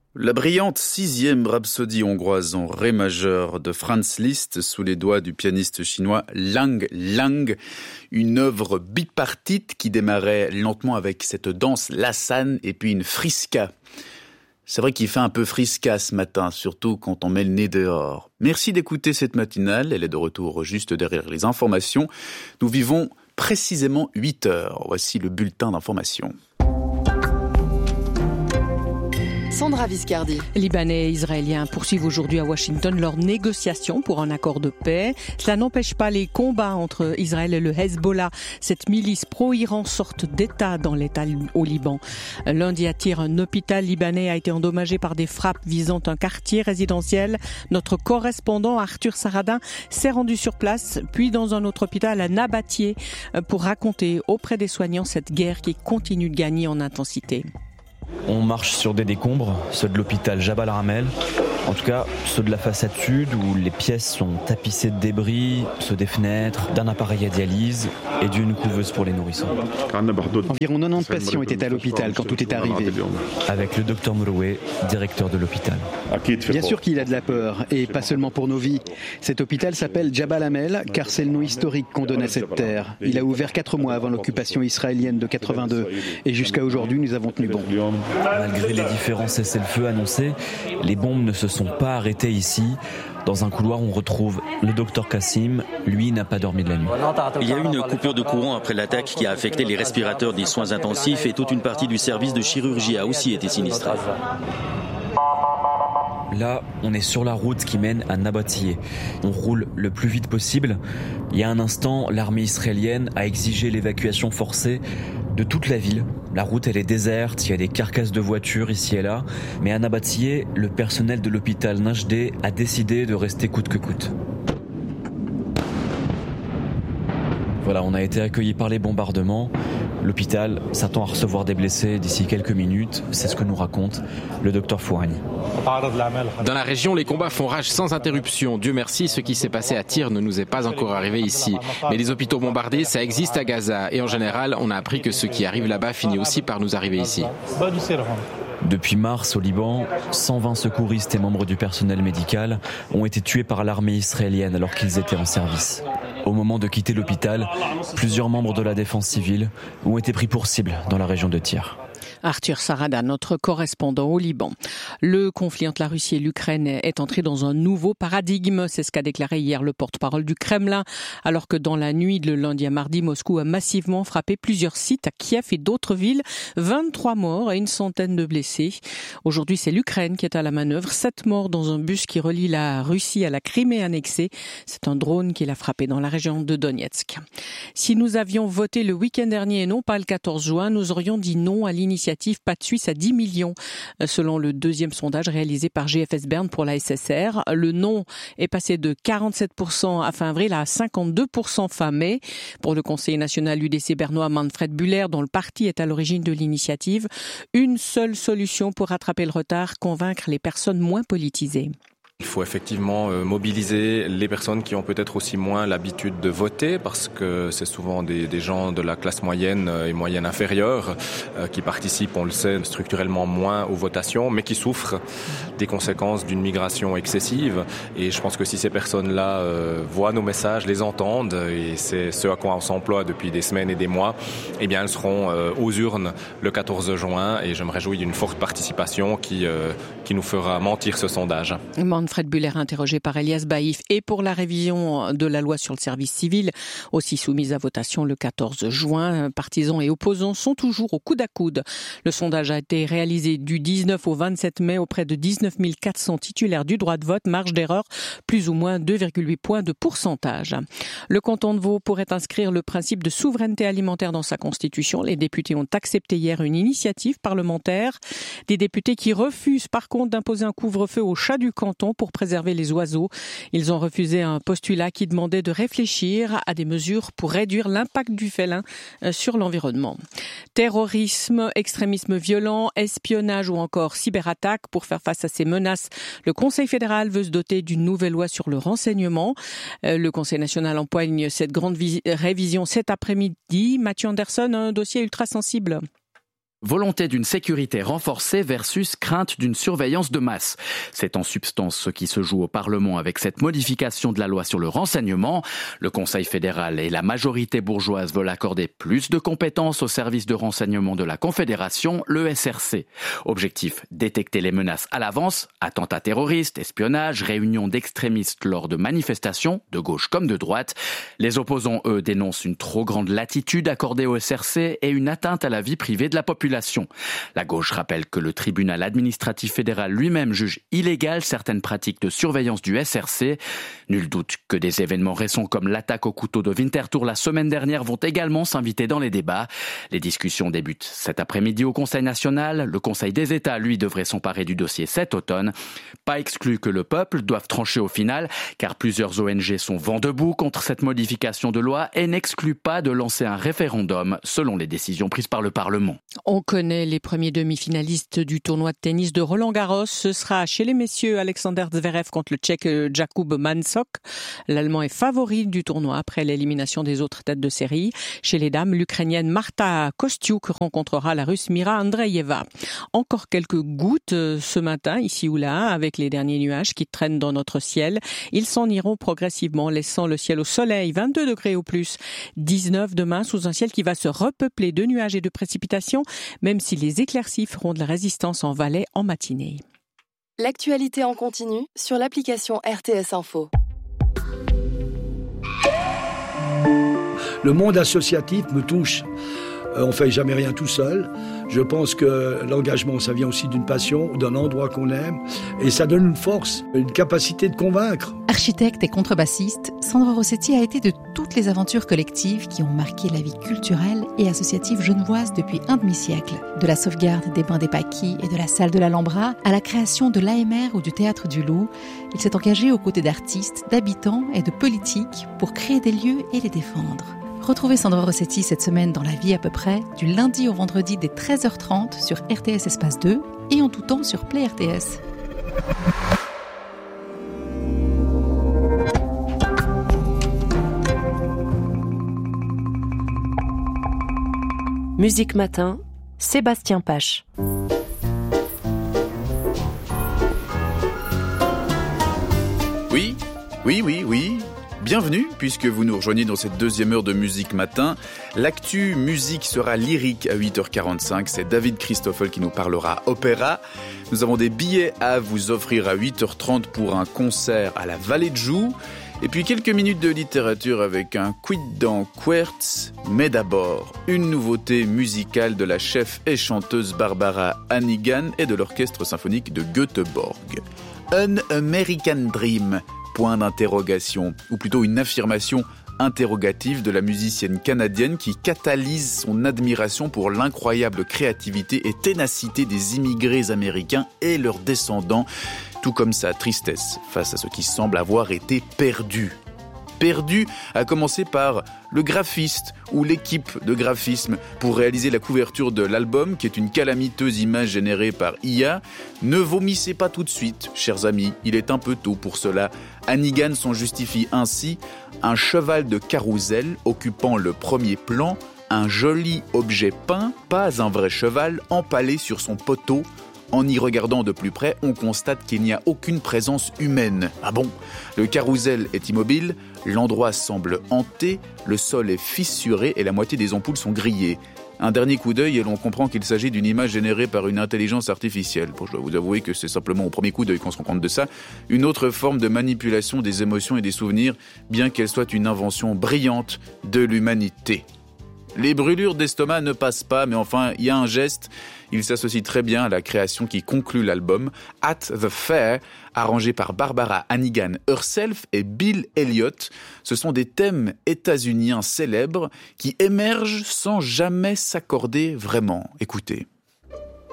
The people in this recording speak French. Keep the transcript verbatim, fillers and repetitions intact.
La brillante sixième rhapsodie hongroise en ré majeur de Franz Liszt sous les doigts du pianiste chinois Lang Lang, une œuvre bipartite qui démarrait lentement avec cette danse lassane et puis une frisca. C'est vrai qu'il fait un peu frisca ce matin, surtout quand on met le nez dehors. Merci d'écouter cette matinale, elle est de retour juste derrière les informations. Nous vivons précisément huit heures. Voici le bulletin d'information. Sandra Viscardi. Libanais et Israéliens poursuivent aujourd'hui à Washington leurs négociations pour un accord de paix. Cela n'empêche pas les combats entre Israël et le Hezbollah. Cette milice pro-Iran sorte d'État dans l'État au Liban. Lundi à Tyr, un hôpital libanais a été endommagé par des frappes visant un quartier résidentiel. Notre correspondant Arthur Saradin s'est rendu sur place, puis dans un autre hôpital à Nabattié pour raconter auprès des soignants cette guerre qui continue de gagner en intensité. On marche sur des décombres, ceux de l'hôpital Jabal Ramel, en tout cas ceux de la façade sud où les pièces sont tapissées de débris, ceux des fenêtres, d'un appareil à dialyse et d'une couveuse pour les nourrissons. Environ quatre-vingt-dix patients étaient à l'hôpital quand tout est arrivé. Avec le docteur Mouroué, directeur de l'hôpital. Bien sûr qu'il a de la peur, et pas seulement pour nos vies. Cet hôpital s'appelle Jabal Hamel, car c'est le nom historique qu'on donne à cette terre. Il a ouvert quatre mois avant l'occupation israélienne de quatre-vingt-deux, et jusqu'à aujourd'hui nous avons tenu bon. Malgré les différents cessez-le-feu annoncés, les bombes ne se sont pas arrêtées ici. Dans un couloir, on retrouve le docteur Kassim. Lui n'a pas dormi de la nuit. Il y a eu une coupure de courant après l'attaque qui a affecté les respirateurs des soins intensifs et toute une partie du service de chirurgie a aussi été sinistrée. Là, on est sur la route qui mène à Nabattié. On roule le plus vite possible. Il y a un instant, l'armée israélienne a exigé l'évacuation forcée de toute la ville. La route, elle est déserte, il y a des carcasses de voitures ici et là. Mais à Nabattié, le personnel de l'hôpital Najdeh a décidé de rester coûte que coûte. Voilà, on a été accueillis par les bombardements. L'hôpital s'attend à recevoir des blessés d'ici quelques minutes. C'est ce que nous raconte le docteur Fouagne. Dans la région, les combats font rage sans interruption. Dieu merci, ce qui s'est passé à Tyr ne nous est pas encore arrivé ici. Mais les hôpitaux bombardés, ça existe à Gaza. Et en général, on a appris que ce qui arrive là-bas finit aussi par nous arriver ici. Depuis mars, au Liban, cent vingt secouristes et membres du personnel médical ont été tués par l'armée israélienne alors qu'ils étaient en service. Au moment de quitter l'hôpital, plusieurs membres de la défense civile ont été pris pour cible dans la région de Tyr. Arthur Sarada, notre correspondant au Liban. Le conflit entre la Russie et l'Ukraine est entré dans un nouveau paradigme. C'est ce qu'a déclaré hier le porte-parole du Kremlin. Alors que dans la nuit de lundi à mardi, Moscou a massivement frappé plusieurs sites à Kiev et d'autres villes. vingt-trois morts et une centaine de blessés. Aujourd'hui, c'est l'Ukraine qui est à la manœuvre. Sept morts dans un bus qui relie la Russie à la Crimée annexée. C'est un drone qui l'a frappé dans la région de Donetsk. Si nous avions voté le week-end dernier et non pas le quatorze juin, nous aurions dit non à l'initiative Pas de Suisse à dix millions, selon le deuxième sondage réalisé par G F S Bern pour la S S R. Le non est passé de quarante-sept pour cent à fin avril à cinquante-deux pour cent fin mai. Pour le conseiller national U D C bernois Manfred Buller, dont le parti est à l'origine de l'initiative, une seule solution pour rattraper le retard, convaincre les personnes moins politisées. Il faut effectivement mobiliser les personnes qui ont peut-être aussi moins l'habitude de voter, parce que c'est souvent des, des gens de la classe moyenne et moyenne inférieure euh, qui participent, on le sait, structurellement moins aux votations, mais qui souffrent des conséquences d'une migration excessive. Et je pense que si ces personnes-là euh, voient nos messages, les entendent, et c'est ce à quoi on s'emploie depuis des semaines et des mois, eh bien elles seront euh, aux urnes le quatorze juin, et je me réjouis d'une forte participation qui, euh, qui nous fera mentir ce sondage. Manfred Buller interrogé par Elias Baïf, et pour la révision de la loi sur le service civil, aussi soumise à votation le quatorze juin. Partisans et opposants sont toujours au coude à coude. Le sondage a été réalisé du dix-neuf au vingt-sept mai auprès de dix-neuf mille quatre cents titulaires du droit de vote, marge d'erreur plus ou moins deux virgule huit points de pourcentage. Le canton de Vaud pourrait inscrire le principe de souveraineté alimentaire dans sa constitution. Les députés ont accepté hier une initiative parlementaire. Des députés qui refusent par contre d'imposer un couvre-feu aux chats du canton pour préserver les oiseaux. Ils ont refusé un postulat qui demandait de réfléchir à des mesures pour réduire l'impact du félin sur l'environnement. Terrorisme, extrémisme violent, espionnage ou encore cyberattaque. Pour faire face à ces menaces, le Conseil fédéral veut se doter d'une nouvelle loi sur le renseignement. Le Conseil national empoigne cette grande révision cet après-midi. Mathieu Anderson, un dossier ultra sensible. Volonté d'une sécurité renforcée versus crainte d'une surveillance de masse. C'est en substance ce qui se joue au Parlement avec cette modification de la loi sur le renseignement. Le Conseil fédéral et la majorité bourgeoise veulent accorder plus de compétences au service de renseignement de la Confédération, le S R C. Objectif, détecter les menaces à l'avance, attentats terroristes, espionnage, réunions d'extrémistes lors de manifestations, de gauche comme de droite. Les opposants, eux, dénoncent une trop grande latitude accordée au S R C et une atteinte à la vie privée de la population. La gauche rappelle que le tribunal administratif fédéral lui-même juge illégales certaines pratiques de surveillance du S R C. Nul doute que des événements récents comme l'attaque au couteau de Winterthur la semaine dernière vont également s'inviter dans les débats. Les discussions débutent cet après-midi au Conseil national. Le Conseil des États, lui, devrait s'emparer du dossier cet automne. Pas exclu que le peuple doive trancher au final, car plusieurs O N G sont vent debout contre cette modification de loi et n'excluent pas de lancer un référendum selon les décisions prises par le Parlement. On connaît les premiers demi-finalistes du tournoi de tennis de Roland-Garros. Ce sera chez les messieurs Alexander Zverev contre le Tchèque Jakub Mansok. L'Allemand est favori du tournoi après l'élimination des autres têtes de série. Chez les dames, l'Ukrainienne Marta Kostyuk rencontrera la Russe Mira Andreeva. Encore quelques gouttes ce matin, ici ou là, avec les derniers nuages qui traînent dans notre ciel. Ils s'en iront progressivement, laissant le ciel au soleil, vingt-deux degrés au plus, dix-neuf demain, sous un ciel qui va se repeupler de nuages et de précipitations, même si les éclaircies feront de la résistance en Valais en matinée. L'actualité en continu sur l'application R T S Info. Le monde associatif me touche. On ne fait jamais rien tout seul. Je pense que l'engagement, ça vient aussi d'une passion, d'un endroit qu'on aime. Et ça donne une force, une capacité de convaincre. Architecte et contrebassiste, Sandro Rossetti a été de toutes les aventures collectives qui ont marqué la vie culturelle et associative genevoise depuis un demi-siècle. De la sauvegarde des bains des Paquis et de la salle de l'Alhambra à la création de l'A M R ou du Théâtre du Loup, il s'est engagé aux côtés d'artistes, d'habitants et de politiques pour créer des lieux et les défendre. Retrouvez Sandro Rossetti cette semaine dans La Vie à peu près, du lundi au vendredi dès treize heures trente sur R T S Espace deux et en tout temps sur Play R T S. Musique Matin, Sébastien Pache. Oui, oui, oui, oui. Bienvenue, puisque vous nous rejoignez dans cette deuxième heure de Musique Matin. L'actu musique sera lyrique à huit heures quarante-cinq. C'est David Christoffel qui nous parlera opéra. Nous avons des billets à vous offrir à huit heures trente pour un concert à la Vallée de Joux. Et puis quelques minutes de littérature avec un quid dans Quertz. Mais d'abord, une nouveauté musicale de la chef et chanteuse Barbara Hannigan et de l'orchestre symphonique de Göteborg. An American Dream. Point d'interrogation, ou plutôt une affirmation interrogative de la musicienne canadienne qui catalyse son admiration pour l'incroyable créativité et ténacité des immigrés américains et leurs descendants, tout comme sa tristesse face à ce qui semble avoir été perdu. Perdu, à commencer par le graphiste ou l'équipe de graphisme pour réaliser la couverture de l'album, qui est une calamiteuse image générée par I A. Ne vomissez pas tout de suite, chers amis, il est un peu tôt pour cela. Hannigan s'en justifie ainsi: un cheval de carrousel occupant le premier plan, un joli objet peint, pas un vrai cheval, empalé sur son poteau. En y regardant de plus près, on constate qu'il n'y a aucune présence humaine. Ah bon ? Le carrousel est immobile, l'endroit semble hanté, le sol est fissuré et la moitié des ampoules sont grillées. Un dernier coup d'œil et l'on comprend qu'il s'agit d'une image générée par une intelligence artificielle. Bon, je dois vous avouer que c'est simplement au premier coup d'œil qu'on se rend compte de ça. Une autre forme de manipulation des émotions et des souvenirs, bien qu'elle soit une invention brillante de l'humanité. Les brûlures d'estomac ne passent pas, mais enfin, il y a un geste. Il s'associe très bien à la création qui conclut l'album, At the Fair, arrangé par Barbara Hannigan herself et Bill Elliott. Ce sont des thèmes états-uniens célèbres qui émergent sans jamais s'accorder vraiment. Écoutez.